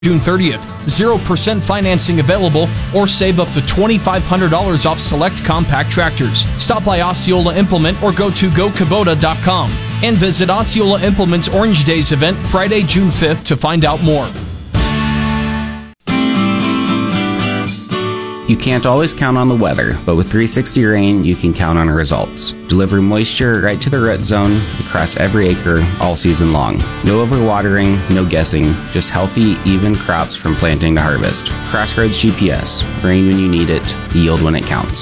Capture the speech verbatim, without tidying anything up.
June thirtieth. zero percent financing available, or save up to twenty-five hundred dollars off select compact tractors. Stop by Osceola Implement or go to go kubota dot com and visit Osceola Implement's Orange Days event Friday, June fifth to find out more. You can't always count on the weather, but with three sixty Rain, you can count on results. Deliver moisture right to the root zone across every acre all season long. No overwatering, no guessing, just healthy, even crops from planting to harvest. Crossroads G P S. Rain when you need it, yield when it counts.